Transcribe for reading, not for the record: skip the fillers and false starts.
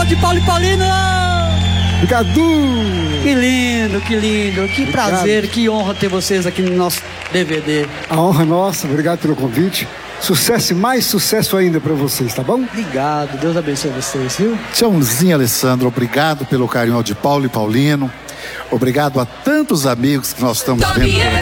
de Paulo e Paulino! Obrigado! Que lindo, que lindo. Que prazer, que honra ter vocês aqui no nosso DVD. A honra é nossa, obrigado pelo convite. Sucesso e mais sucesso ainda para vocês, tá bom? Obrigado, Deus abençoe vocês, viu? Tchauzinho, Alessandro, obrigado pelo carinho de Paulo e Paulino. Obrigado a tantos amigos que nós estamos vendo por aqui.